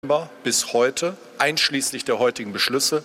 bis heute, einschließlich der heutigen Beschlüsse,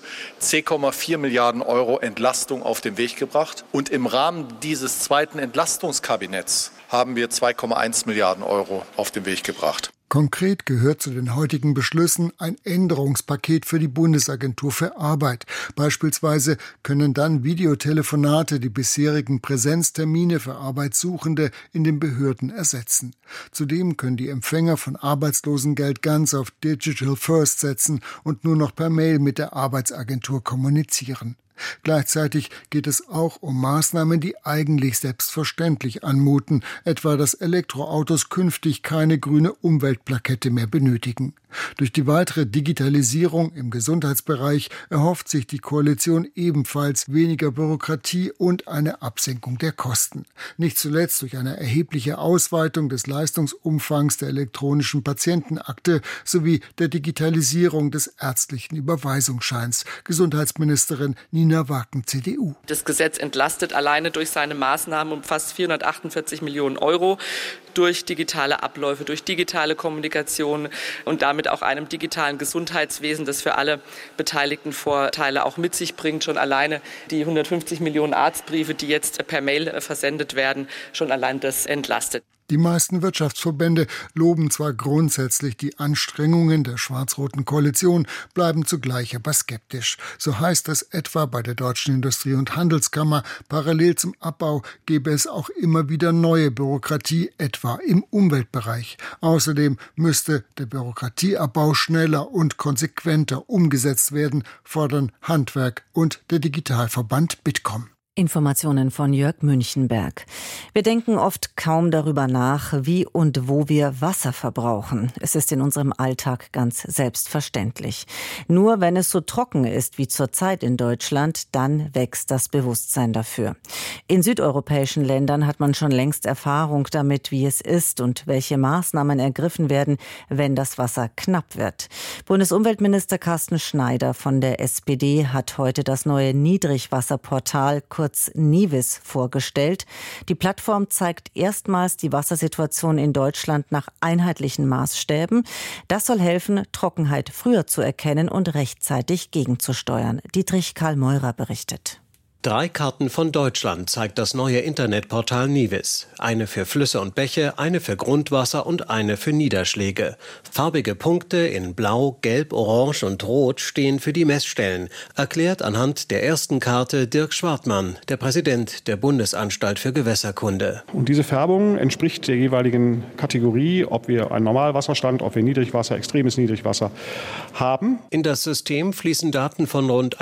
10,4 Milliarden Euro Entlastung auf den Weg gebracht. Und im Rahmen dieses zweiten Entlastungskabinetts haben wir 2,1 Milliarden Euro auf den Weg gebracht. Konkret gehört zu den heutigen Beschlüssen ein Änderungspaket für die Bundesagentur für Arbeit. Beispielsweise können dann Videotelefonate die bisherigen Präsenztermine für Arbeitssuchende in den Behörden ersetzen. Zudem können die Empfänger von Arbeitslosengeld ganz auf Digital First setzen und nur noch per Mail mit der Arbeitsagentur kommunizieren. Gleichzeitig geht es auch um Maßnahmen, die eigentlich selbstverständlich anmuten, etwa dass Elektroautos künftig keine grüne Umweltplakette mehr benötigen. Durch die weitere Digitalisierung im Gesundheitsbereich erhofft sich die Koalition ebenfalls weniger Bürokratie und eine Absenkung der Kosten. Nicht zuletzt durch eine erhebliche Ausweitung des Leistungsumfangs der elektronischen Patientenakte sowie der Digitalisierung des ärztlichen Überweisungsscheins. Gesundheitsministerin Nina Waken, CDU. Das Gesetz entlastet alleine durch seine Maßnahmen um fast 448 Millionen Euro durch digitale Abläufe, durch digitale Kommunikation und damit auch einem digitalen Gesundheitswesen, das für alle Beteiligten Vorteile auch mit sich bringt. Schon alleine die 150 Millionen Arztbriefe, die jetzt per Mail versendet werden, schon allein das entlastet. Die meisten Wirtschaftsverbände loben zwar grundsätzlich die Anstrengungen der schwarz-roten Koalition, bleiben zugleich aber skeptisch. So heißt es etwa bei der Deutschen Industrie- und Handelskammer, parallel zum Abbau gebe es auch immer wieder neue Bürokratie, etwa im Umweltbereich. Außerdem müsste der Bürokratieabbau schneller und konsequenter umgesetzt werden, fordern Handwerk und der Digitalverband Bitkom. Informationen von Jörg Münchenberg. Wir denken oft kaum darüber nach, wie und wo wir Wasser verbrauchen. Es ist in unserem Alltag ganz selbstverständlich. Nur wenn es so trocken ist wie zurzeit in Deutschland, dann wächst das Bewusstsein dafür. In südeuropäischen Ländern hat man schon längst Erfahrung damit, wie es ist und welche Maßnahmen ergriffen werden, wenn das Wasser knapp wird. Bundesumweltminister Carsten Schneider von der SPD hat heute das neue Niedrigwasserportal kurz NIWIS vorgestellt. Die Plattform zeigt erstmals die Wassersituation in Deutschland nach einheitlichen Maßstäben. Das soll helfen, Trockenheit früher zu erkennen und rechtzeitig gegenzusteuern. Dietrich Karl Meurer berichtet. 3 Karten von Deutschland zeigt das neue Internetportal NIWIS. Eine für Flüsse und Bäche, eine für Grundwasser und eine für Niederschläge. Farbige Punkte in Blau, Gelb, Orange und Rot stehen für die Messstellen, erklärt anhand der ersten Karte Dirk Schwartmann, der Präsident der Bundesanstalt für Gewässerkunde. Und diese Färbung entspricht der jeweiligen Kategorie, ob wir einen Normalwasserstand, ob wir Niedrigwasser, extremes Niedrigwasser haben. In das System fließen Daten von rund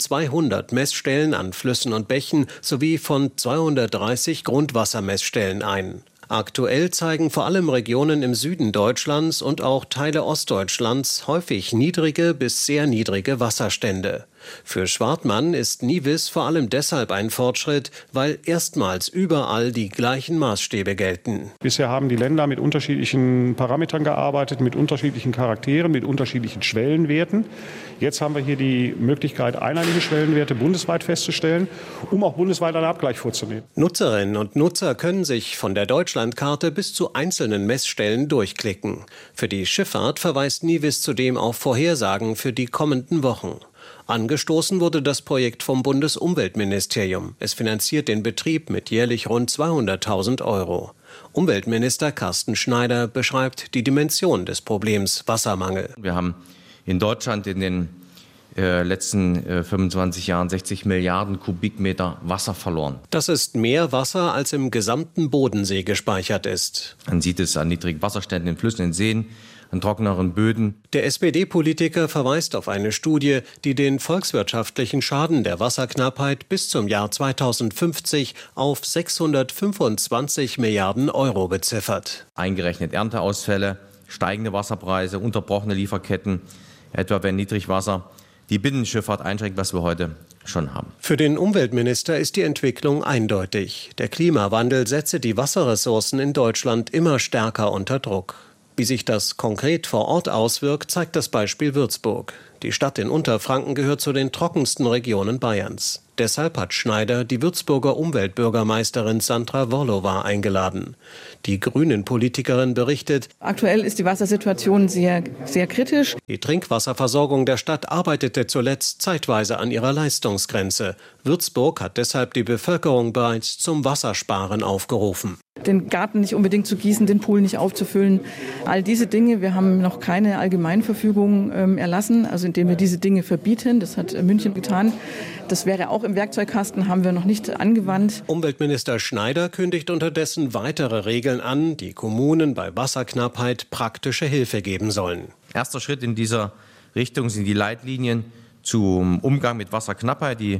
1200 Messstellen an Flüssen und Bächen sowie von 230 Grundwassermessstellen ein. Aktuell zeigen vor allem Regionen im Süden Deutschlands und auch Teile Ostdeutschlands häufig niedrige bis sehr niedrige Wasserstände. Für Schwartmann ist NIWIS vor allem deshalb ein Fortschritt, weil erstmals überall die gleichen Maßstäbe gelten. Bisher haben die Länder mit unterschiedlichen Parametern gearbeitet, mit unterschiedlichen Charakteren, mit unterschiedlichen Schwellenwerten. Jetzt haben wir hier die Möglichkeit, einheitliche Schwellenwerte bundesweit festzustellen, um auch bundesweit einen Abgleich vorzunehmen. Nutzerinnen und Nutzer können sich von der Deutschlandkarte bis zu einzelnen Messstellen durchklicken. Für die Schifffahrt verweist NIWIS zudem auf Vorhersagen für die kommenden Wochen. Angestoßen wurde das Projekt vom Bundesumweltministerium. Es finanziert den Betrieb mit jährlich rund 200.000 Euro. Umweltminister Carsten Schneider beschreibt die Dimension des Problems Wassermangel. Wir haben in Deutschland in den letzten 25 Jahren 60 Milliarden Kubikmeter Wasser verloren. Das ist mehr Wasser, als im gesamten Bodensee gespeichert ist. Man sieht es an niedrigen Wasserständen in Flüssen, in Seen, an trockeneren Böden. Der SPD-Politiker verweist auf eine Studie, die den volkswirtschaftlichen Schaden der Wasserknappheit bis zum Jahr 2050 auf 625 Milliarden Euro beziffert. Eingerechnet Ernteausfälle, steigende Wasserpreise, unterbrochene Lieferketten, etwa wenn Niedrigwasser die Binnenschifffahrt einschränkt, was wir heute schon haben. Für den Umweltminister ist die Entwicklung eindeutig. Der Klimawandel setze die Wasserressourcen in Deutschland immer stärker unter Druck. Wie sich das konkret vor Ort auswirkt, zeigt das Beispiel Würzburg. Die Stadt in Unterfranken gehört zu den trockensten Regionen Bayerns. Deshalb hat Schneider die Würzburger Umweltbürgermeisterin Sandra Worlowa eingeladen. Die Grünen-Politikerin berichtet: Aktuell ist die Wassersituation sehr, sehr kritisch. Die Trinkwasserversorgung der Stadt arbeitete zuletzt zeitweise an ihrer Leistungsgrenze. Würzburg hat deshalb die Bevölkerung bereits zum Wassersparen aufgerufen. Den Garten nicht unbedingt zu gießen, den Pool nicht aufzufüllen. All diese Dinge, wir haben noch keine Allgemeinverfügung erlassen, also indem wir diese Dinge verbieten. Das hat München getan. Das wäre auch im Werkzeugkasten, haben wir noch nicht angewandt. Umweltminister Schneider kündigt unterdessen weitere Regeln an, die Kommunen bei Wasserknappheit praktische Hilfe geben sollen. Erster Schritt in dieser Richtung sind die Leitlinien zum Umgang mit Wasserknappheit, die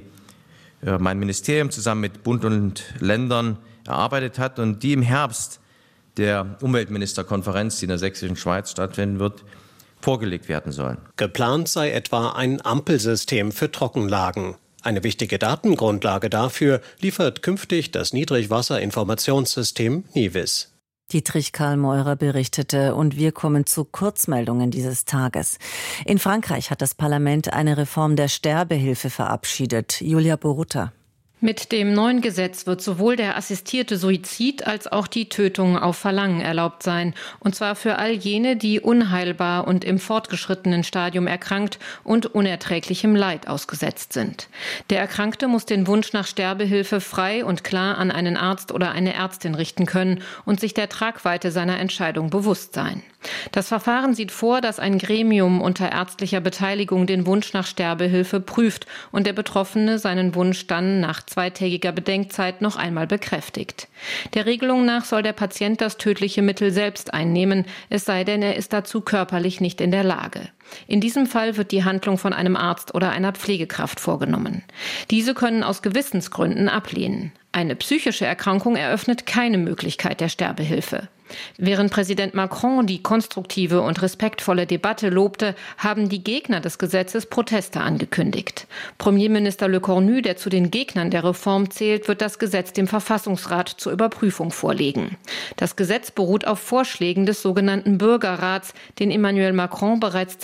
mein Ministerium zusammen mit Bund und Ländern erarbeitet hat und die im Herbst der Umweltministerkonferenz, die in der Sächsischen Schweiz stattfinden wird, vorgelegt werden sollen. Geplant sei etwa ein Ampelsystem für Trockenlagen. Eine wichtige Datengrundlage dafür liefert künftig das Niedrigwasserinformationssystem NIWIS. Dietrich Karl-Meurer berichtete und wir kommen zu Kurzmeldungen dieses Tages. In Frankreich hat das Parlament eine Reform der Sterbehilfe verabschiedet. Julia Borutta. Mit dem neuen Gesetz wird sowohl der assistierte Suizid als auch die Tötung auf Verlangen erlaubt sein. Und zwar für all jene, die unheilbar und im fortgeschrittenen Stadium erkrankt und unerträglichem Leid ausgesetzt sind. Der Erkrankte muss den Wunsch nach Sterbehilfe frei und klar an einen Arzt oder eine Ärztin richten können und sich der Tragweite seiner Entscheidung bewusst sein. Das Verfahren sieht vor, dass ein Gremium unter ärztlicher Beteiligung den Wunsch nach Sterbehilfe prüft und der Betroffene seinen Wunsch dann nach 2-tägiger Bedenkzeit noch einmal bekräftigt. Der Regelung nach soll der Patient das tödliche Mittel selbst einnehmen, es sei denn, er ist dazu körperlich nicht in der Lage. In diesem Fall wird die Handlung von einem Arzt oder einer Pflegekraft vorgenommen. Diese können aus Gewissensgründen ablehnen. Eine psychische Erkrankung eröffnet keine Möglichkeit der Sterbehilfe. Während Präsident Macron die konstruktive und respektvolle Debatte lobte, haben die Gegner des Gesetzes Proteste angekündigt. Premierminister Le Cornu, der zu den Gegnern der Reform zählt, wird das Gesetz dem Verfassungsrat zur Überprüfung vorlegen. Das Gesetz beruht auf Vorschlägen des sogenannten Bürgerrats, den Emmanuel Macron bereits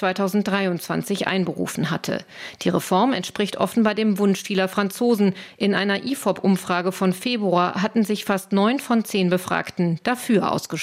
2023 einberufen hatte. Die Reform entspricht offenbar dem Wunsch vieler Franzosen. In einer IFOP-Umfrage von Februar hatten sich fast 9 von 10 Befragten dafür ausgesprochen.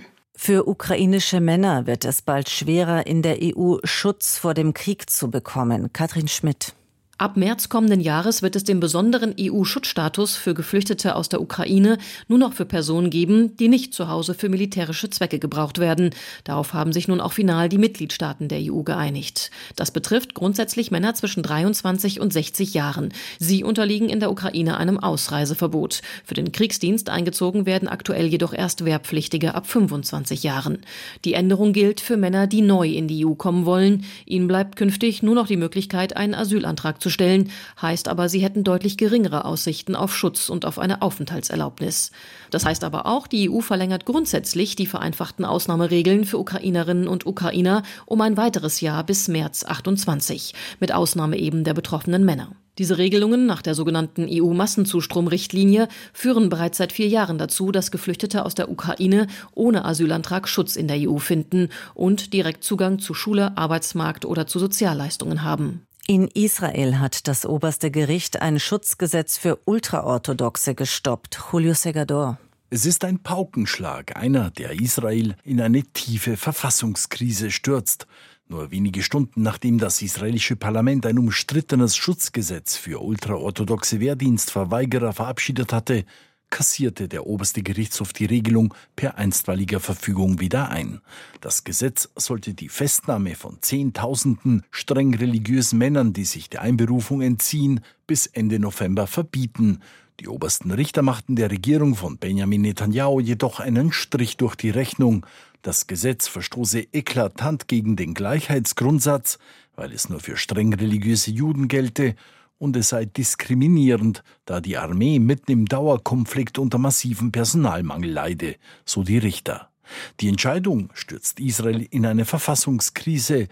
Für ukrainische Männer wird es bald schwerer, in der EU Schutz vor dem Krieg zu bekommen. Katrin Schmidt. Ab März kommenden Jahres wird es den besonderen EU-Schutzstatus für Geflüchtete aus der Ukraine nur noch für Personen geben, die nicht zu Hause für militärische Zwecke gebraucht werden. Darauf haben sich nun auch final die Mitgliedstaaten der EU geeinigt. Das betrifft grundsätzlich Männer zwischen 23 und 60 Jahren. Sie unterliegen in der Ukraine einem Ausreiseverbot. Für den Kriegsdienst eingezogen werden aktuell jedoch erst Wehrpflichtige ab 25 Jahren. Die Änderung gilt für Männer, die neu in die EU kommen wollen. Ihnen bleibt künftig nur noch die Möglichkeit, einen Asylantrag zu stellen, heißt aber, sie hätten deutlich geringere Aussichten auf Schutz und auf eine Aufenthaltserlaubnis. Das heißt aber auch, die EU verlängert grundsätzlich die vereinfachten Ausnahmeregeln für Ukrainerinnen und Ukrainer um ein weiteres Jahr bis März 28, mit Ausnahme eben der betroffenen Männer. Diese Regelungen nach der sogenannten EU-Massenzustrom-Richtlinie führen bereits seit 4 Jahren dazu, dass Geflüchtete aus der Ukraine ohne Asylantrag Schutz in der EU finden und direkt Zugang zu Schule, Arbeitsmarkt oder zu Sozialleistungen haben. In Israel hat das oberste Gericht ein Schutzgesetz für Ultraorthodoxe gestoppt. Julio Segador. Es ist ein Paukenschlag, einer, der Israel in eine tiefe Verfassungskrise stürzt. Nur wenige Stunden nachdem das israelische Parlament ein umstrittenes Schutzgesetz für ultraorthodoxe Wehrdienstverweigerer verabschiedet hatte, kassierte der oberste Gerichtshof die Regelung per einstweiliger Verfügung wieder ein. Das Gesetz sollte die Festnahme von Zehntausenden streng religiösen Männern, die sich der Einberufung entziehen, bis Ende November verbieten. Die obersten Richter machten der Regierung von Benjamin Netanyahu jedoch einen Strich durch die Rechnung. Das Gesetz verstoße eklatant gegen den Gleichheitsgrundsatz, weil es nur für streng religiöse Juden gelte, und es sei diskriminierend, da die Armee mitten im Dauerkonflikt unter massivem Personalmangel leide, so die Richter. Die Entscheidung stürzt Israel in eine Verfassungskrise.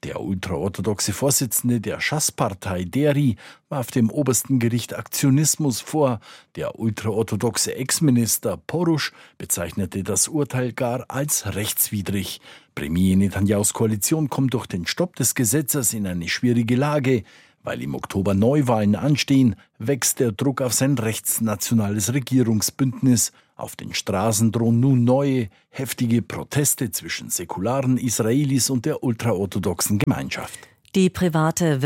Der ultraorthodoxe Vorsitzende der Schass-Partei, Deri, warf dem obersten Gericht Aktionismus vor. Der ultraorthodoxe Ex-Minister Porusch bezeichnete das Urteil gar als rechtswidrig. Premier Netanyahus Koalition kommt durch den Stopp des Gesetzes in eine schwierige Lage. Weil im Oktober Neuwahlen anstehen, wächst der Druck auf sein rechtsnationales Regierungsbündnis. Auf den Straßen drohen nun neue, heftige Proteste zwischen säkularen Israelis und der ultraorthodoxen Gemeinschaft. Die private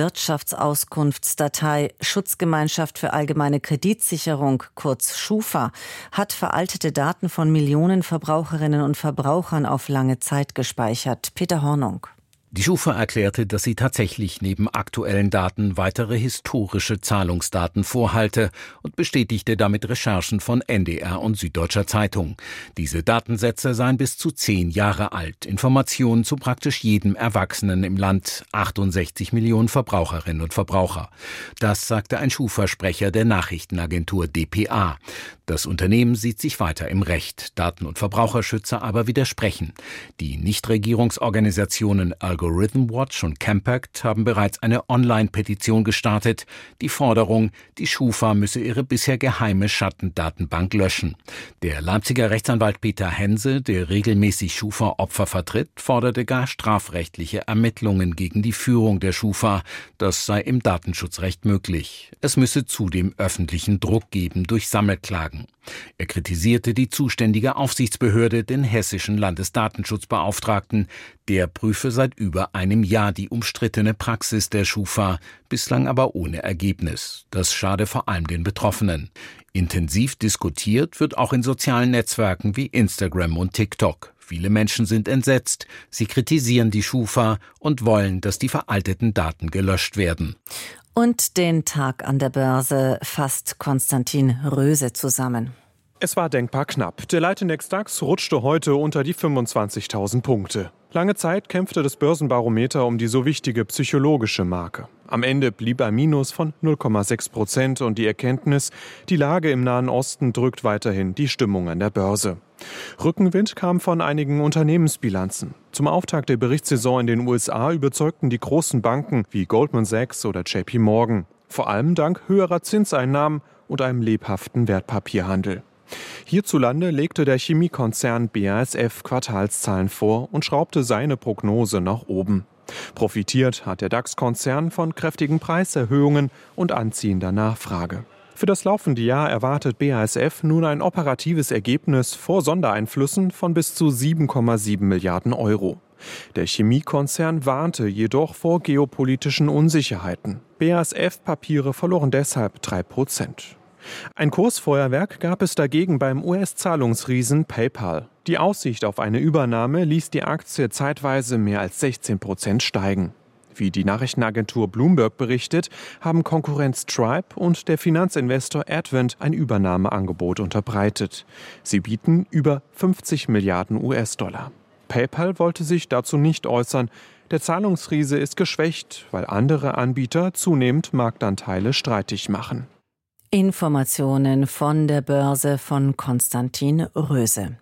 Wirtschaftsauskunftsdatei Schutzgemeinschaft für allgemeine Kreditsicherung, kurz Schufa, hat veraltete Daten von Millionen Verbraucherinnen und Verbrauchern auf lange Zeit gespeichert. Peter Hornung. Die Schufa erklärte, dass sie tatsächlich neben aktuellen Daten weitere historische Zahlungsdaten vorhalte und bestätigte damit Recherchen von NDR und Süddeutscher Zeitung. Diese Datensätze seien bis zu 10 Jahre alt. Informationen zu praktisch jedem Erwachsenen im Land, 68 Millionen Verbraucherinnen und Verbraucher. Das sagte ein Schufa-Sprecher der Nachrichtenagentur dpa. Das Unternehmen sieht sich weiter im Recht. Daten- und Verbraucherschützer aber widersprechen. Die Nichtregierungsorganisationen Algorithm Watch und Campact haben bereits eine Online-Petition gestartet. Die Forderung, die Schufa müsse ihre bisher geheime Schattendatenbank löschen. Der Leipziger Rechtsanwalt Peter Hense, der regelmäßig Schufa-Opfer vertritt, forderte gar strafrechtliche Ermittlungen gegen die Führung der Schufa. Das sei im Datenschutzrecht möglich. Es müsse zudem öffentlichen Druck geben durch Sammelklagen. Er kritisierte die zuständige Aufsichtsbehörde, den hessischen Landesdatenschutzbeauftragten. Der prüfe seit über einem Jahr die umstrittene Praxis der Schufa, bislang aber ohne Ergebnis. Das schade vor allem den Betroffenen. Intensiv diskutiert wird auch in sozialen Netzwerken wie Instagram und TikTok. Viele Menschen sind entsetzt. Sie kritisieren die Schufa und wollen, dass die veralteten Daten gelöscht werden. Und den Tag an der Börse fasst Konstantin Röse zusammen. Es war denkbar knapp. Der Leitindex DAX rutschte heute unter die 25.000 Punkte. Lange Zeit kämpfte das Börsenbarometer um die so wichtige psychologische Marke. Am Ende blieb ein Minus von 0,6% und die Erkenntnis, die Lage im Nahen Osten drückt weiterhin die Stimmung an der Börse. Rückenwind kam von einigen Unternehmensbilanzen. Zum Auftakt der Berichtssaison in den USA überzeugten die großen Banken wie Goldman Sachs oder JP Morgan. Vor allem dank höherer Zinseinnahmen und einem lebhaften Wertpapierhandel. Hierzulande legte der Chemiekonzern BASF Quartalszahlen vor und schraubte seine Prognose nach oben. Profitiert hat der DAX-Konzern von kräftigen Preiserhöhungen und anziehender Nachfrage. Für das laufende Jahr erwartet BASF nun ein operatives Ergebnis vor Sondereinflüssen von bis zu 7,7 Milliarden Euro. Der Chemiekonzern warnte jedoch vor geopolitischen Unsicherheiten. BASF-Papiere verloren deshalb 3%. Ein Kursfeuerwerk gab es dagegen beim US-Zahlungsriesen PayPal. Die Aussicht auf eine Übernahme ließ die Aktie zeitweise mehr als 16% steigen. Wie die Nachrichtenagentur Bloomberg berichtet, haben Konkurrent Stripe und der Finanzinvestor Advent ein Übernahmeangebot unterbreitet. Sie bieten über 50 Milliarden US-Dollar. PayPal wollte sich dazu nicht äußern. Der Zahlungsriese ist geschwächt, weil andere Anbieter zunehmend Marktanteile streitig machen. Informationen von der Börse von Konstantin Röse.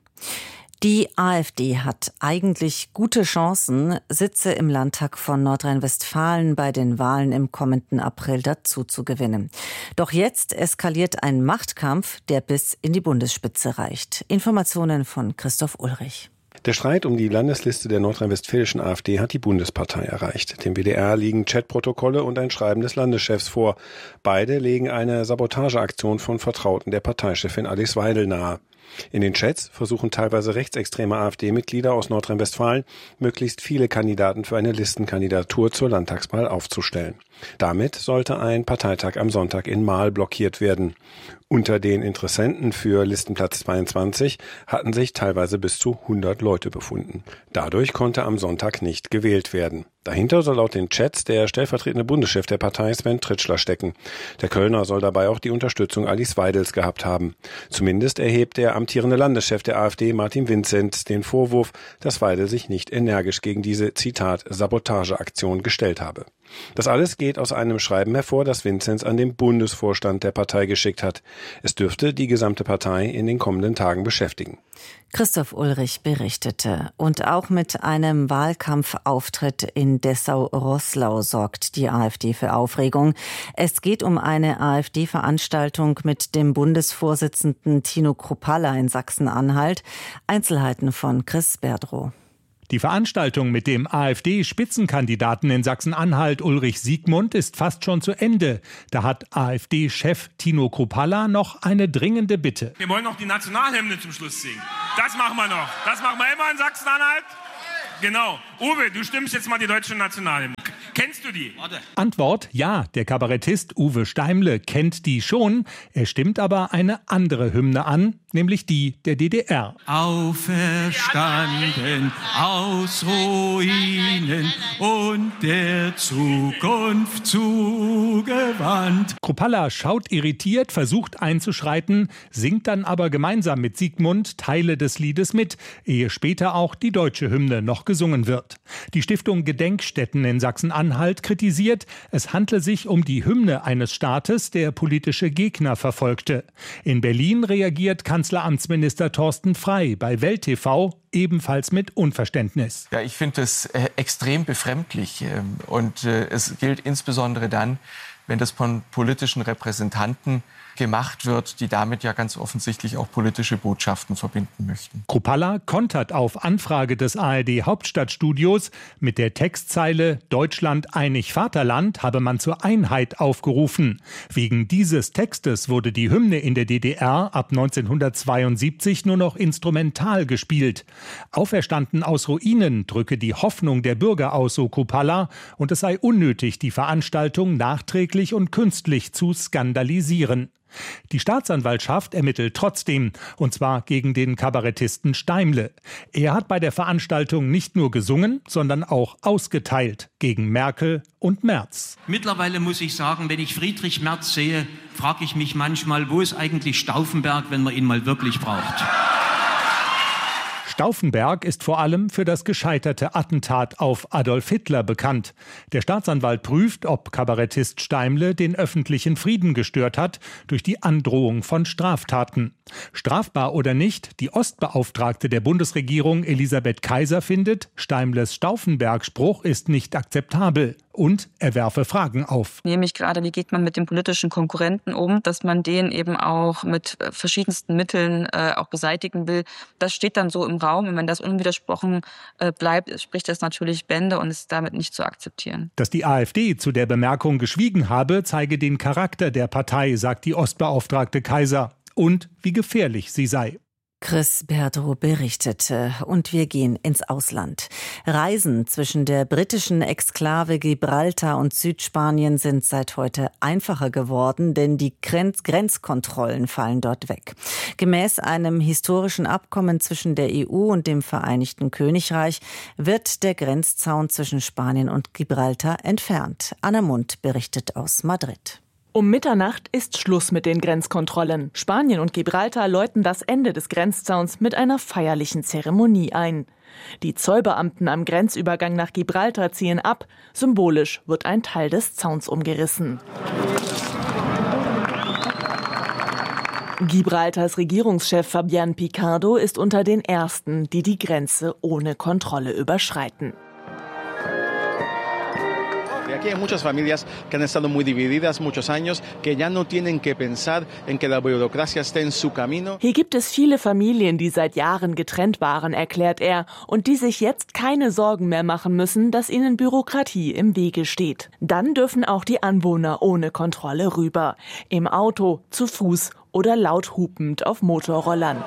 Die AfD hat eigentlich gute Chancen, Sitze im Landtag von Nordrhein-Westfalen bei den Wahlen im kommenden April dazu zu gewinnen. Doch jetzt eskaliert ein Machtkampf, der bis in die Bundesspitze reicht. Informationen von Christoph Ulrich. Der Streit um die Landesliste der nordrhein-westfälischen AfD hat die Bundespartei erreicht. Dem WDR liegen Chatprotokolle und ein Schreiben des Landeschefs vor. Beide legen eine Sabotageaktion von Vertrauten der Parteichefin Alice Weidel nahe. In den Chats versuchen teilweise rechtsextreme AfD-Mitglieder aus Nordrhein-Westfalen, möglichst viele Kandidaten für eine Listenkandidatur zur Landtagswahl aufzustellen. Damit sollte ein Parteitag am Sonntag in Marl blockiert werden. Unter den Interessenten für Listenplatz 22 hatten sich teilweise bis zu 100 Leute befunden. Dadurch konnte am Sonntag nicht gewählt werden. Dahinter soll laut den Chats der stellvertretende Bundeschef der Partei Sven Tritschler stecken. Der Kölner soll dabei auch die Unterstützung Alice Weidels gehabt haben. Zumindest erhebt der amtierende Landeschef der AfD Martin Vinzenz den Vorwurf, dass Weidel sich nicht energisch gegen diese, Zitat, Sabotageaktion gestellt habe. Das alles geht aus einem Schreiben hervor, das Vinzenz an den Bundesvorstand der Partei geschickt hat. Es dürfte die gesamte Partei in den kommenden Tagen beschäftigen. Christoph Ulrich berichtete. Und auch mit einem Wahlkampfauftritt in Dessau-Roßlau sorgt die AfD für Aufregung. Es geht um eine AfD-Veranstaltung mit dem Bundesvorsitzenden Tino Kruppalla in Sachsen-Anhalt. Einzelheiten von Chris Berdrow. Die Veranstaltung mit dem AfD-Spitzenkandidaten in Sachsen-Anhalt Ulrich Siegmund ist fast schon zu Ende. Da hat AfD-Chef Tino Kruppalla noch eine dringende Bitte. Wir wollen noch die Nationalhymne zum Schluss singen. Das machen wir noch. Das machen wir immer in Sachsen-Anhalt. Genau. Uwe, du stimmst jetzt mal die deutsche Nationalhymne. Kennst du die? Antwort: Ja, der Kabarettist Uwe Steimle kennt die schon. Er stimmt aber eine andere Hymne an, nämlich die der DDR. Auferstanden aus Ruinen und der Zukunft zugewandt. Kruppalla schaut irritiert, versucht einzuschreiten, singt dann aber gemeinsam mit Siegmund Teile des Liedes mit, ehe später auch die deutsche Hymne noch gesungen wird. Die Stiftung Gedenkstätten in Sachsen-Anhalt kritisiert, es handle sich um die Hymne eines Staates, der politische Gegner verfolgte. In Berlin reagiert Kanzleramtsminister Thorsten Frey bei Welt TV ebenfalls mit Unverständnis. Ja, ich finde das extrem befremdlich und es gilt insbesondere dann, wenn das von politischen Repräsentanten gemacht wird, die damit ja ganz offensichtlich auch politische Botschaften verbinden möchten. Kruppalla kontert auf Anfrage des ARD-Hauptstadtstudios mit der Textzeile »Deutschland einig Vaterland« habe man zur Einheit aufgerufen. Wegen dieses Textes wurde die Hymne in der DDR ab 1972 nur noch instrumental gespielt. Auferstanden aus Ruinen drücke die Hoffnung der Bürger aus, so Kruppalla, und es sei unnötig, die Veranstaltung nachträglich und künstlich zu skandalisieren. Die Staatsanwaltschaft ermittelt trotzdem, und zwar gegen den Kabarettisten Steimle. Er hat bei der Veranstaltung nicht nur gesungen, sondern auch ausgeteilt gegen Merkel und Merz. Mittlerweile muss ich sagen, wenn ich Friedrich Merz sehe, frage ich mich manchmal, wo ist eigentlich Stauffenberg, wenn man ihn mal wirklich braucht? Stauffenberg ist vor allem für das gescheiterte Attentat auf Adolf Hitler bekannt. Der Staatsanwalt prüft, ob Kabarettist Steimle den öffentlichen Frieden gestört hat durch die Androhung von Straftaten. Strafbar oder nicht, die Ostbeauftragte der Bundesregierung Elisabeth Kaiser findet, Steimles Stauffenberg-Spruch ist nicht akzeptabel und er werfe Fragen auf. Nämlich gerade, wie geht man mit den politischen Konkurrenten um, dass man den eben auch mit verschiedensten Mitteln auch beseitigen will. Das steht dann so im Raum und wenn das unwidersprochen bleibt, spricht das natürlich Bände und ist damit nicht zu akzeptieren. Dass die AfD zu der Bemerkung geschwiegen habe, zeige den Charakter der Partei, sagt die Ostbeauftragte Kaiser. Und wie gefährlich sie sei. Chris Berdrow berichtete. Und wir gehen ins Ausland. Reisen zwischen der britischen Exklave Gibraltar und Südspanien sind seit heute einfacher geworden, denn die Grenzkontrollen fallen dort weg. Gemäß einem historischen Abkommen zwischen der EU und dem Vereinigten Königreich wird der Grenzzaun zwischen Spanien und Gibraltar entfernt. Anna Mund berichtet aus Madrid. Um Mitternacht ist Schluss mit den Grenzkontrollen. Spanien und Gibraltar läuten das Ende des Grenzzauns mit einer feierlichen Zeremonie ein. Die Zollbeamten am Grenzübergang nach Gibraltar ziehen ab. Symbolisch wird ein Teil des Zauns umgerissen. Gibraltars Regierungschef Fabián Picardo ist unter den Ersten, die die Grenze ohne Kontrolle überschreiten. Aquí hay muchas familias que han estado muy divididas muchos años, que ya no tienen que pensar en que la burocracia esté en su camino. Hier gibt es viele Familien, die seit Jahren getrennt waren, erklärt er, und die sich jetzt keine Sorgen mehr machen müssen, dass ihnen Bürokratie im Wege steht. Dann dürfen auch die Anwohner ohne Kontrolle rüber. Im Auto, zu Fuß oder laut hupend auf Motorrollern.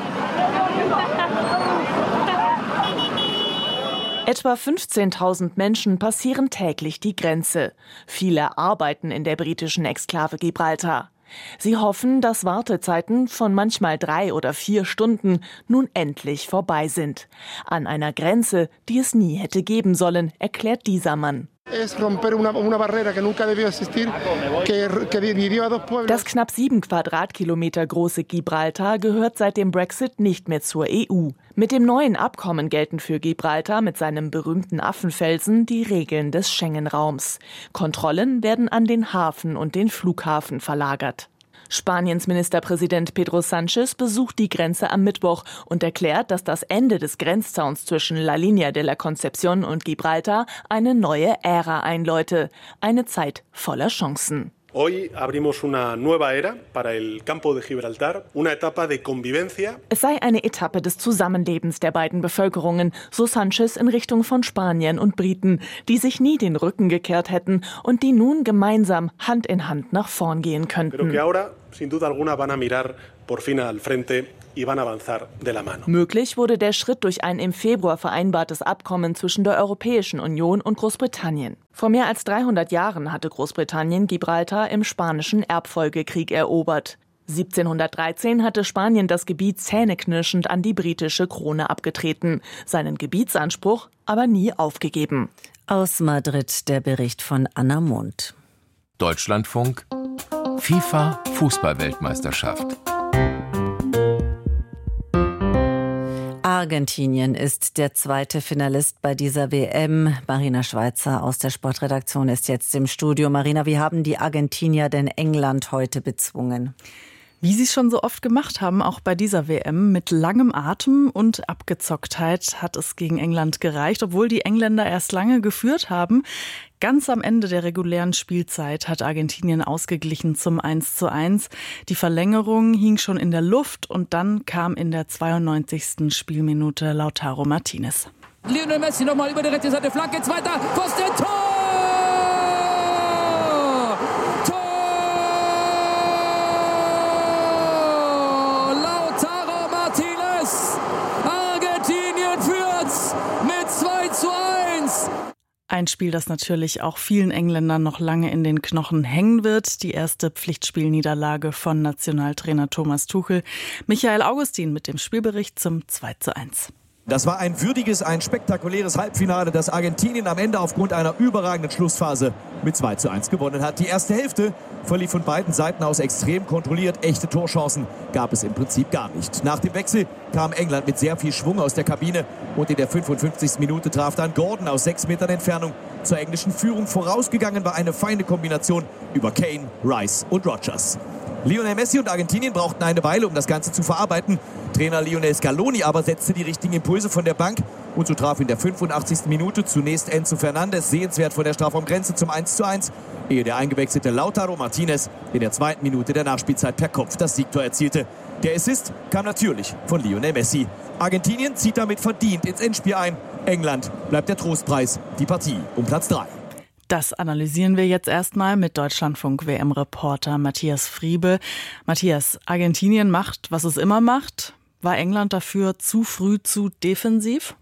Etwa 15.000 Menschen passieren täglich die Grenze. Viele arbeiten in der britischen Exklave Gibraltar. Sie hoffen, dass Wartezeiten von manchmal 3 oder 4 Stunden nun endlich vorbei sind. An einer Grenze, die es nie hätte geben sollen, erklärt dieser Mann. Das knapp 7 Quadratkilometer große Gibraltar gehört seit dem Brexit nicht mehr zur EU. Mit dem neuen Abkommen gelten für Gibraltar mit seinem berühmten Affenfelsen die Regeln des Schengen-Raums. Kontrollen werden an den Hafen und den Flughafen verlagert. Spaniens Ministerpräsident Pedro Sánchez besucht die Grenze am Mittwoch und erklärt, dass das Ende des Grenzzauns zwischen La Línea de la Concepción und Gibraltar eine neue Ära einläute. Eine Zeit voller Chancen. Hoy abrimos una nueva era para el campo de Gibraltar, una etapa de convivencia. Es sei eine Etappe des Zusammenlebens der beiden Bevölkerungen, so Sánchez in Richtung von Spaniern und Briten, die sich nie den Rücken gekehrt hätten und die nun gemeinsam Hand in Hand nach vorn gehen könnten. Pero que ahora, sin duda alguna, van a mirar por fin al frente. Möglich wurde der Schritt durch ein im Februar vereinbartes Abkommen zwischen der Europäischen Union und Großbritannien. Vor mehr als 300 Jahren hatte Großbritannien Gibraltar im Spanischen Erbfolgekrieg erobert. 1713 hatte Spanien das Gebiet zähneknirschend an die britische Krone abgetreten, seinen Gebietsanspruch aber nie aufgegeben. Aus Madrid der Bericht von Anna Mund. Deutschlandfunk, FIFA-Fußball-Weltmeisterschaft. Argentinien ist der zweite Finalist bei dieser WM. Marina Schweizer aus der Sportredaktion ist jetzt im Studio. Marina, wie haben die Argentinier denn England heute bezwungen? Wie sie es schon so oft gemacht haben, auch bei dieser WM, mit langem Atem und Abgezocktheit hat es gegen England gereicht, obwohl die Engländer erst lange geführt haben. Ganz am Ende der regulären Spielzeit hat Argentinien ausgeglichen zum 1:1. Die Verlängerung hing schon in der Luft und dann kam in der 92. Spielminute Lautaro Martinez. Lionel Messi nochmal über die rechte Seite, Flanke, zweiter, Pfosten, Tor! Lautaro Martinez! Argentinien führt's mit 2:1! Ein Spiel, das natürlich auch vielen Engländern noch lange in den Knochen hängen wird. Die erste Pflichtspielniederlage von Nationaltrainer Thomas Tuchel. Michael Augustin mit dem Spielbericht zum 2:1. Das war ein würdiges, ein spektakuläres Halbfinale, das Argentinien am Ende aufgrund einer überragenden Schlussphase mit 2:1 gewonnen hat. Die erste Hälfte verlief von beiden Seiten aus extrem kontrolliert. Echte Torchancen gab es im Prinzip gar nicht. Nach dem Wechsel kam England mit sehr viel Schwung aus der Kabine und in der 55. Minute traf dann Gordon aus 6 Metern Entfernung zur englischen Führung. Vorausgegangen war eine feine Kombination über Kane, Rice und Rodgers. Lionel Messi und Argentinien brauchten eine Weile, um das Ganze zu verarbeiten. Trainer Lionel Scaloni aber setzte die richtigen Impulse von der Bank und so traf in der 85. Minute zunächst Enzo Fernandes sehenswert von der Strafraumgrenze zum 1:1, ehe der eingewechselte Lautaro Martinez in der 2. Minute der Nachspielzeit per Kopf das Siegtor erzielte. Der Assist kam natürlich von Lionel Messi. Argentinien zieht damit verdient ins Endspiel ein. England bleibt der Trostpreis, die Partie um Platz 3. Das analysieren wir jetzt erstmal mit Deutschlandfunk-WM-Reporter Matthias Friebe. Matthias, Argentinien macht, was es immer macht. War England dafür zu früh zu defensiv?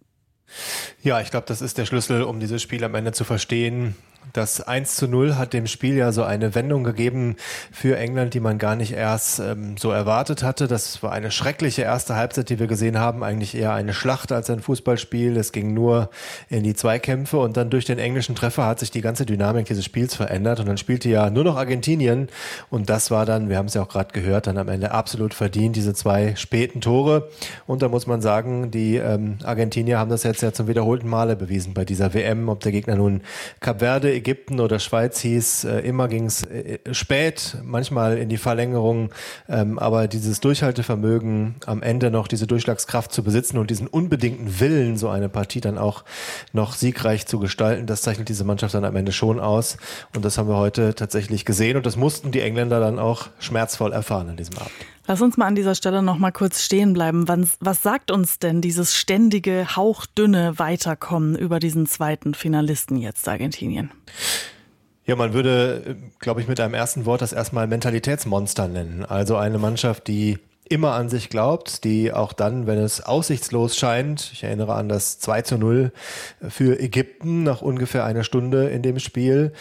Ja, ich glaube, das ist der Schlüssel, um dieses Spiel am Ende zu verstehen. Das 1:0 hat dem Spiel ja so eine Wendung gegeben für England, die man gar nicht erst so erwartet hatte. Das war eine schreckliche erste Halbzeit, die wir gesehen haben. Eigentlich eher eine Schlacht als ein Fußballspiel. Es ging nur in die Zweikämpfe und dann durch den englischen Treffer hat sich die ganze Dynamik dieses Spiels verändert. Und dann spielte ja nur noch Argentinien und das war dann, wir haben es ja auch gerade gehört, dann am Ende absolut verdient, diese 2 späten Tore. Und da muss man sagen, die Argentinier haben das jetzt ja zum wiederholten Male bewiesen bei dieser WM, ob der Gegner nun Kap Verde, Ägypten oder Schweiz hieß, immer ging es spät, manchmal in die Verlängerung, aber dieses Durchhaltevermögen, am Ende noch diese Durchschlagskraft zu besitzen und diesen unbedingten Willen, so eine Partie dann auch noch siegreich zu gestalten, das zeichnet diese Mannschaft dann am Ende schon aus und das haben wir heute tatsächlich gesehen und das mussten die Engländer dann auch schmerzvoll erfahren an diesem Abend. Lass uns mal an dieser Stelle noch mal kurz stehen bleiben. Was sagt uns denn dieses ständige, hauchdünne Weiterkommen über diesen zweiten Finalisten jetzt, Argentinien? Ja, man würde, glaube ich, mit einem ersten Wort das erstmal Mentalitätsmonster nennen. Also eine Mannschaft, die immer an sich glaubt, die auch dann, wenn es aussichtslos scheint, ich erinnere an das 2:0 für Ägypten nach ungefähr einer Stunde in dem Spiel,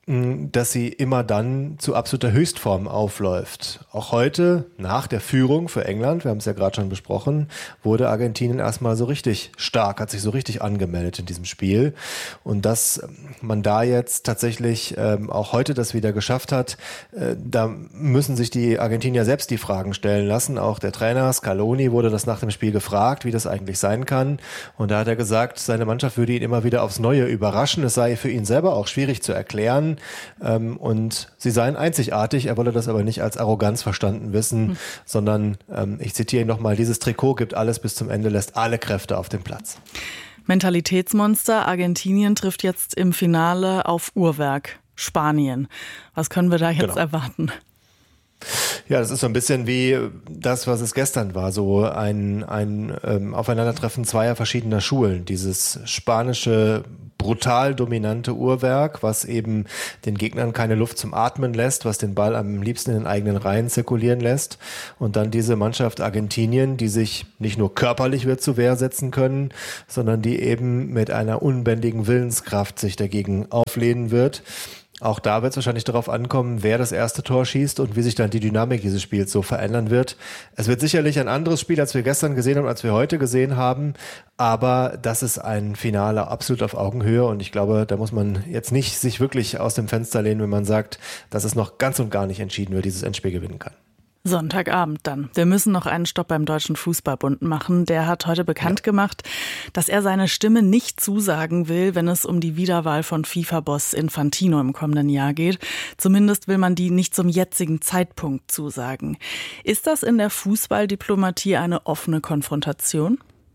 dass sie immer dann zu absoluter Höchstform aufläuft. Auch heute, nach der Führung für England, wir haben es ja gerade schon besprochen, wurde Argentinien erstmal so richtig stark, hat sich so richtig angemeldet in diesem Spiel. Und dass man da jetzt tatsächlich auch heute das wieder geschafft hat, da müssen sich die Argentinier selbst die Fragen stellen lassen. Auch der Trainer Scaloni wurde das nach dem Spiel gefragt, wie das eigentlich sein kann. Und da hat er gesagt, seine Mannschaft würde ihn immer wieder aufs Neue überraschen. Es sei für ihn selber auch schwierig zu erklären. Und sie seien einzigartig. Er wolle das aber nicht als Arroganz verstanden wissen, sondern, ich zitiere ihn nochmal, dieses Trikot gibt alles bis zum Ende, lässt alle Kräfte auf den Platz. Mentalitätsmonster. Argentinien trifft jetzt im Finale auf Uhrwerk Spanien. Was können wir da jetzt erwarten? Ja, das ist so ein bisschen wie das, was es gestern war, so ein Aufeinandertreffen zweier verschiedener Schulen. Dieses spanische, brutal dominante Uhrwerk, was eben den Gegnern keine Luft zum Atmen lässt, was den Ball am liebsten in den eigenen Reihen zirkulieren lässt. Und dann diese Mannschaft Argentinien, die sich nicht nur körperlich wird zur Wehr setzen können, sondern die eben mit einer unbändigen Willenskraft sich dagegen auflehnen wird. Auch da wird es wahrscheinlich darauf ankommen, wer das erste Tor schießt und wie sich dann die Dynamik dieses Spiels so verändern wird. Es wird sicherlich ein anderes Spiel, als wir gestern gesehen haben, als wir heute gesehen haben. Aber das ist ein Finale absolut auf Augenhöhe. Und ich glaube, da muss man jetzt nicht sich wirklich aus dem Fenster lehnen, wenn man sagt, dass es noch ganz und gar nicht entschieden, wer dieses Endspiel gewinnen kann. Sonntagabend dann. Wir müssen noch einen Stopp beim Deutschen Fußballbund machen. Der hat heute bekannt gemacht, dass er seine Stimme nicht zusagen will, wenn es um die Wiederwahl von FIFA-Boss Infantino im kommenden Jahr geht. Zumindest will man die nicht zum jetzigen Zeitpunkt zusagen. Ist das in der Fußballdiplomatie eine offene Konfrontation?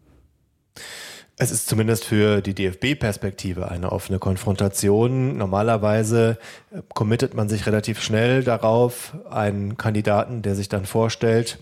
Es ist zumindest für die DFB-Perspektive eine offene Konfrontation. Normalerweise committet man sich relativ schnell darauf, einen Kandidaten, der sich dann vorstellt,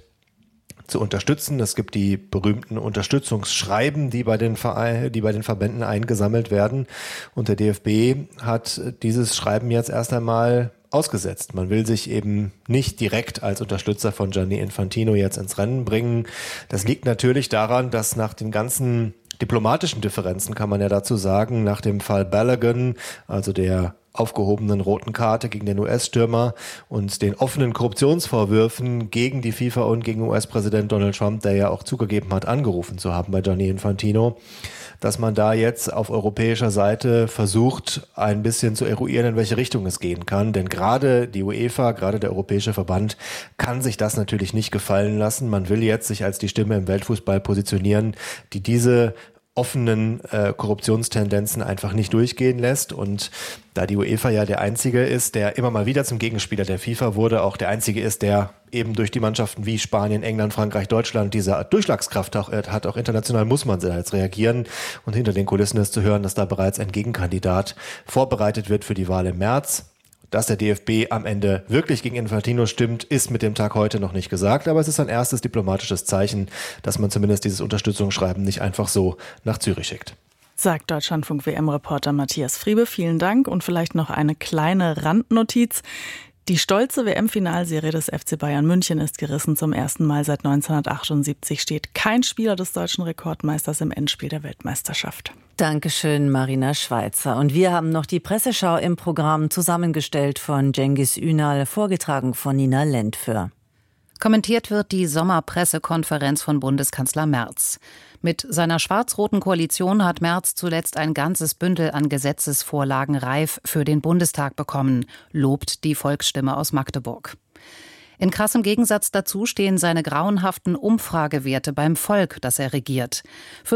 zu unterstützen. Es gibt die berühmten Unterstützungsschreiben, die bei den Verbänden eingesammelt werden. Und der DFB hat dieses Schreiben jetzt erst einmal ausgesetzt. Man will sich eben nicht direkt als Unterstützer von Gianni Infantino jetzt ins Rennen bringen. Das liegt natürlich daran, dass nach den ganzen diplomatischen Differenzen, kann man ja dazu sagen, nach dem Fall Balogun, also der aufgehobenen roten Karte gegen den US-Stürmer und den offenen Korruptionsvorwürfen gegen die FIFA und gegen US-Präsident Donald Trump, der ja auch zugegeben hat, angerufen zu haben bei Gianni Infantino, dass man da jetzt auf europäischer Seite versucht, ein bisschen zu eruieren, in welche Richtung es gehen kann. Denn gerade die UEFA, gerade der Europäische Verband, kann sich das natürlich nicht gefallen lassen. Man will jetzt sich als die Stimme im Weltfußball positionieren, die diese offenen Korruptionstendenzen einfach nicht durchgehen lässt. Und da die UEFA ja der Einzige ist, der immer mal wieder zum Gegenspieler der FIFA wurde, auch der Einzige ist, der eben durch die Mannschaften wie Spanien, England, Frankreich, Deutschland diese Durchschlagskraft hat, auch international muss man jetzt reagieren. Und hinter den Kulissen ist zu hören, dass da bereits ein Gegenkandidat vorbereitet wird für die Wahl im März. Dass der DFB am Ende wirklich gegen Infantino stimmt, ist mit dem Tag heute noch nicht gesagt. Aber es ist ein erstes diplomatisches Zeichen, dass man zumindest dieses Unterstützungsschreiben nicht einfach so nach Zürich schickt. Sagt Deutschlandfunk-WM-Reporter Matthias Friebe. Vielen Dank und vielleicht noch eine kleine Randnotiz. Die stolze WM-Finalserie des FC Bayern München ist gerissen. Zum ersten Mal seit 1978 steht kein Spieler des deutschen Rekordmeisters im Endspiel der Weltmeisterschaft. Dankeschön, Marina Schweizer. Und wir haben noch die Presseschau im Programm, zusammengestellt von Cengiz Ünal, vorgetragen von Nina Lentföhr. Kommentiert wird die Sommerpressekonferenz von Bundeskanzler Merz. Mit seiner schwarz-roten Koalition hat Merz zuletzt ein ganzes Bündel an Gesetzesvorlagen reif für den Bundestag bekommen, lobt die Volksstimme aus Magdeburg. In krassem Gegensatz dazu stehen seine grauenhaften Umfragewerte beim Volk, das er regiert.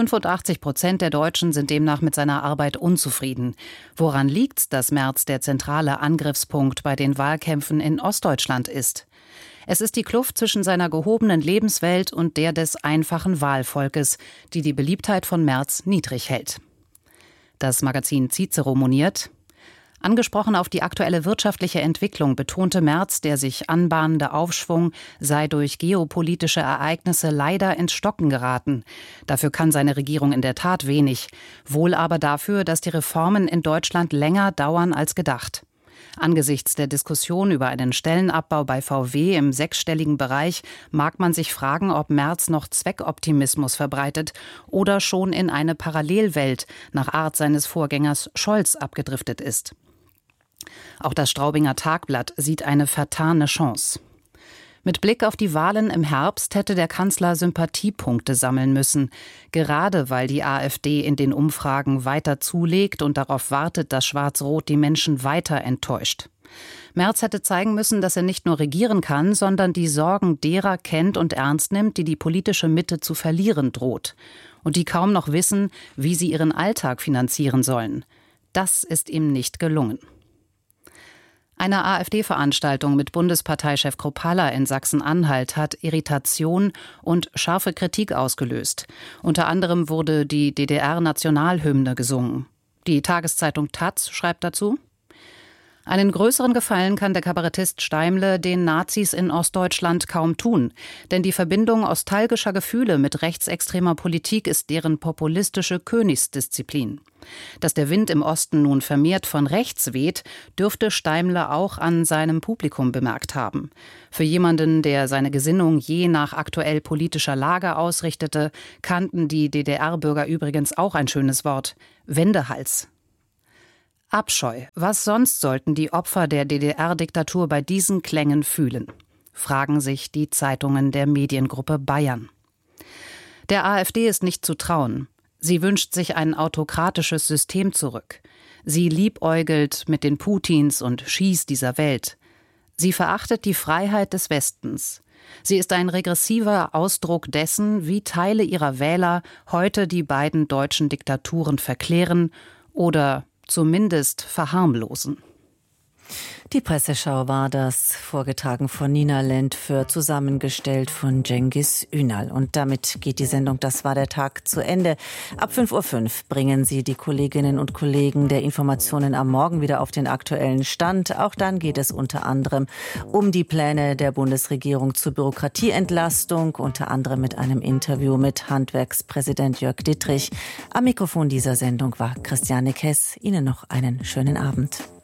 85% der Deutschen sind demnach mit seiner Arbeit unzufrieden. Woran liegt's, dass Merz der zentrale Angriffspunkt bei den Wahlkämpfen in Ostdeutschland ist? Es ist die Kluft zwischen seiner gehobenen Lebenswelt und der des einfachen Wahlvolkes, die die Beliebtheit von Merz niedrig hält. Das Magazin Cicero moniert: Angesprochen auf die aktuelle wirtschaftliche Entwicklung betonte Merz, der sich anbahnende Aufschwung sei durch geopolitische Ereignisse leider ins Stocken geraten. Dafür kann seine Regierung in der Tat wenig, wohl aber dafür, dass die Reformen in Deutschland länger dauern als gedacht. Angesichts der Diskussion über einen Stellenabbau bei VW im sechsstelligen Bereich mag man sich fragen, ob Merz noch Zweckoptimismus verbreitet oder schon in eine Parallelwelt nach Art seines Vorgängers Scholz abgedriftet ist. Auch das Straubinger Tagblatt sieht eine vertane Chance. Mit Blick auf die Wahlen im Herbst hätte der Kanzler Sympathiepunkte sammeln müssen, gerade weil die AfD in den Umfragen weiter zulegt und darauf wartet, dass Schwarz-Rot die Menschen weiter enttäuscht. Merz hätte zeigen müssen, dass er nicht nur regieren kann, sondern die Sorgen derer kennt und ernst nimmt, die die politische Mitte zu verlieren droht und die kaum noch wissen, wie sie ihren Alltag finanzieren sollen. Das ist ihm nicht gelungen. Eine AfD-Veranstaltung mit Bundesparteichef Kruppalla in Sachsen-Anhalt hat Irritation und scharfe Kritik ausgelöst. Unter anderem wurde die DDR-Nationalhymne gesungen. Die Tageszeitung taz schreibt dazu: Einen größeren Gefallen kann der Kabarettist Steimle den Nazis in Ostdeutschland kaum tun. Denn die Verbindung nostalgischer Gefühle mit rechtsextremer Politik ist deren populistische Königsdisziplin. Dass der Wind im Osten nun vermehrt von rechts weht, dürfte Steimle auch an seinem Publikum bemerkt haben. Für jemanden, der seine Gesinnung je nach aktuell politischer Lage ausrichtete, kannten die DDR-Bürger übrigens auch ein schönes Wort: Wendehals. Abscheu. Was sonst sollten die Opfer der DDR-Diktatur bei diesen Klängen fühlen? Fragen sich die Zeitungen der Mediengruppe Bayern. Der AfD ist nicht zu trauen. Sie wünscht sich ein autokratisches System zurück. Sie liebäugelt mit den Putins und Xis dieser Welt. Sie verachtet die Freiheit des Westens. Sie ist ein regressiver Ausdruck dessen, wie Teile ihrer Wähler heute die beiden deutschen Diktaturen verklären oder zumindest verharmlosen. Die Presseschau war das, vorgetragen von Nina Lentföhr, zusammengestellt von Cengiz Ünal. Und damit geht die Sendung Das war der Tag zu Ende. Ab 5:05 Uhr bringen Sie die Kolleginnen und Kollegen der Informationen am Morgen wieder auf den aktuellen Stand. Auch dann geht es unter anderem um die Pläne der Bundesregierung zur Bürokratieentlastung, unter anderem mit einem Interview mit Handwerkspräsident Jörg Dittrich. Am Mikrofon dieser Sendung war Christiane Kess. Ihnen noch einen schönen Abend.